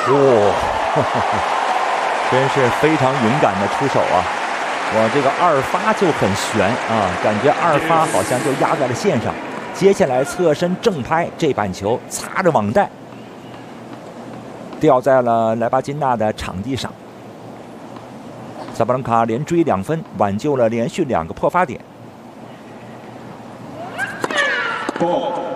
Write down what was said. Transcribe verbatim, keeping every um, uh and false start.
哦，呵呵呵真是非常勇敢的出手啊！我这个二发就很悬啊，感觉二发好像就压在了线上。接下来侧身正拍，这板球擦着网带，掉在了莱巴金纳的场地上。萨布兰卡连追两分，挽救了连续两个破发点。 Ball.